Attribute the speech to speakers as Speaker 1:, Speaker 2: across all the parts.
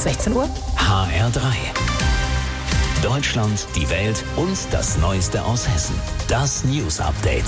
Speaker 1: 16 Uhr.
Speaker 2: HR3. Deutschland, die Welt und das Neueste aus Hessen. Das News Update.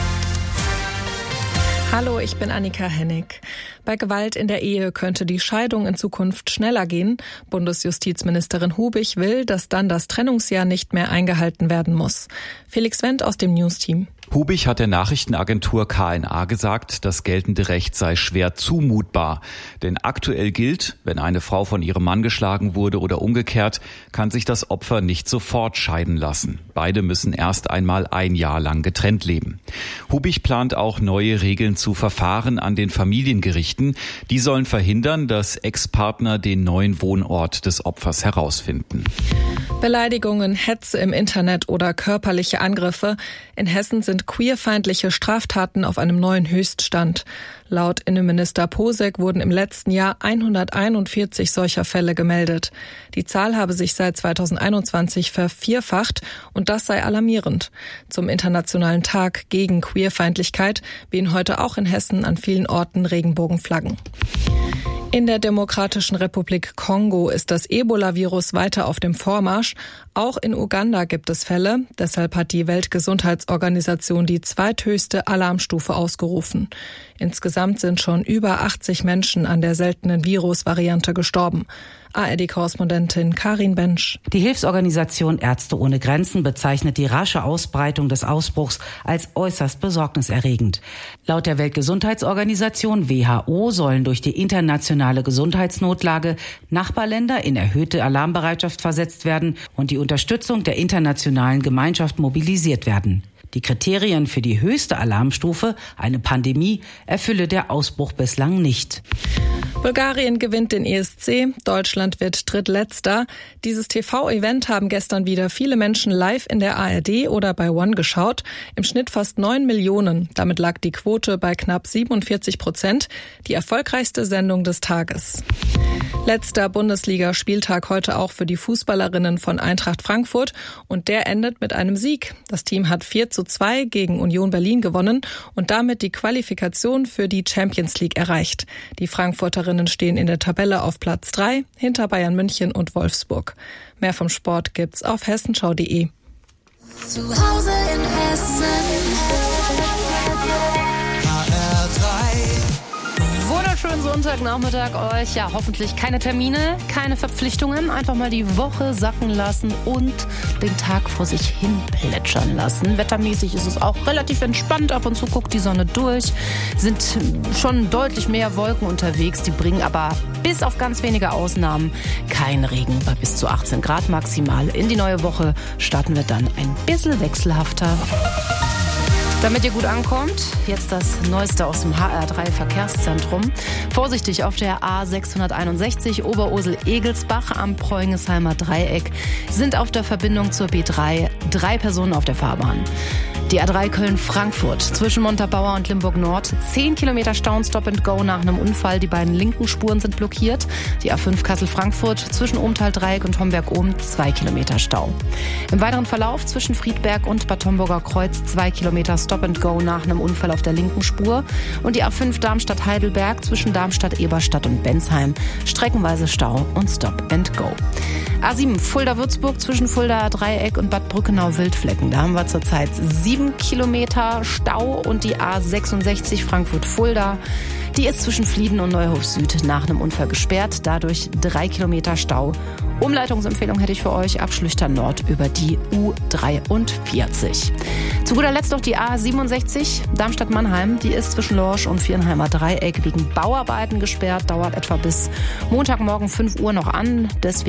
Speaker 1: Hallo, ich bin Annika Hennig. Bei Gewalt in der Ehe könnte die Scheidung in Zukunft schneller gehen. Bundesjustizministerin Hubig will, dass dann das Trennungsjahr nicht mehr eingehalten werden muss. Felix Wendt aus dem News-Team.
Speaker 3: Hubig hat der Nachrichtenagentur KNA gesagt, das geltende Recht sei schwer zumutbar. Denn aktuell gilt, wenn eine Frau von ihrem Mann geschlagen wurde oder umgekehrt, kann sich das Opfer nicht sofort scheiden lassen. Beide müssen erst einmal ein Jahr lang getrennt leben. Hubig plant auch neue Regeln zu Verfahren an den Familiengerichten. Die sollen verhindern, dass Ex-Partner den neuen Wohnort des Opfers herausfinden.
Speaker 1: Beleidigungen, Hetze im Internet oder körperliche Angriffe. In Hessen sind queerfeindliche Straftaten auf einem neuen Höchststand. Laut Innenminister Posek wurden im letzten Jahr 141 solcher Fälle gemeldet. Die Zahl habe sich seit 2021 vervierfacht und das sei alarmierend. Zum Internationalen Tag gegen Queerfeindlichkeit wehen heute auch in Hessen an vielen Orten Regenbogenflaggen. In der Demokratischen Republik Kongo ist das Ebola-Virus weiter auf dem Vormarsch. Auch in Uganda gibt es Fälle. Deshalb hat die Weltgesundheitsorganisation die zweithöchste Alarmstufe ausgerufen. Insgesamt sind schon über 80 Menschen an der seltenen Virusvariante gestorben. ARD-Korrespondentin Karin Bensch.
Speaker 4: Die Hilfsorganisation Ärzte ohne Grenzen bezeichnet die rasche Ausbreitung des Ausbruchs als äußerst besorgniserregend. Laut der Weltgesundheitsorganisation WHO sollen durch die internationale Gesundheitsnotlage Nachbarländer in erhöhte Alarmbereitschaft versetzt werden und die Unterstützung der internationalen Gemeinschaft mobilisiert werden. Die Kriterien für die höchste Alarmstufe, eine Pandemie, erfülle der Ausbruch bislang nicht.
Speaker 1: Bulgarien gewinnt den ESC, Deutschland wird drittletzter. Dieses TV-Event haben gestern wieder viele Menschen live in der ARD oder bei One geschaut. Im Schnitt fast 9 Millionen. Damit lag die Quote bei knapp 47%, die erfolgreichste Sendung des Tages. Letzter Bundesliga-Spieltag heute auch für die Fußballerinnen von Eintracht Frankfurt und der endet mit einem Sieg. Das Team hat 4:2 gegen Union Berlin gewonnen und damit die Qualifikation für die Champions League erreicht. Die Frankfurterinnen stehen in der Tabelle auf Platz 3 hinter Bayern München und Wolfsburg. Mehr vom Sport gibt's auf hessenschau.de.
Speaker 5: Zu Hause in Hessen.
Speaker 6: Wunderschönen Sonntagnachmittag euch. Ja, hoffentlich keine Termine, keine Verpflichtungen. Einfach mal die Woche sacken lassen und den Tag vor sich hin plätschern lassen. Wettermäßig ist es auch relativ entspannt. Ab und zu guckt die Sonne durch. Sind schon deutlich mehr Wolken unterwegs. Die bringen aber bis auf ganz wenige Ausnahmen keinen Regen bei bis zu 18 Grad maximal. In die neue Woche starten wir dann ein bisschen wechselhafter. Damit ihr gut ankommt, jetzt das Neueste aus dem HR3 Verkehrszentrum. Vorsichtig auf der A661 Oberursel-Egelsbach am Preungesheimer Dreieck sind auf der Verbindung zur B3 3 Personen auf der Fahrbahn. Die A3 Köln-Frankfurt zwischen Montabaur und Limburg-Nord. 10 Kilometer Stau und Stop-and-Go nach einem Unfall. Die beiden linken Spuren sind blockiert. Die A5 Kassel-Frankfurt zwischen Ohmtal-Dreieck und Homberg-Ohm 2 Kilometer Stau. Im weiteren Verlauf zwischen Friedberg und Bad Homburger Kreuz 2 Kilometer Stop-and-Go nach einem Unfall auf der linken Spur. Und die A5 Darmstadt-Heidelberg zwischen Darmstadt-Eberstadt und Bensheim. Streckenweise Stau und Stop-and-Go. A7 Fulda-Würzburg zwischen Fulda-Dreieck und Bad Brückenau-Wildflecken. Da haben wir zurzeit 7 Kilometer Stau und die A66 Frankfurt-Fulda. Die ist zwischen Flieden und Neuhof Süd nach einem Unfall gesperrt. Dadurch 3 Kilometer Stau. Umleitungsempfehlung hätte ich für euch ab Schlüchtern Nord über die U43. Zu guter Letzt noch die A67 Darmstadt-Mannheim. Die ist zwischen Lorsch und Viernheimer Dreieck wegen Bauarbeiten gesperrt. Dauert etwa bis Montagmorgen 5 Uhr noch an. Deswegen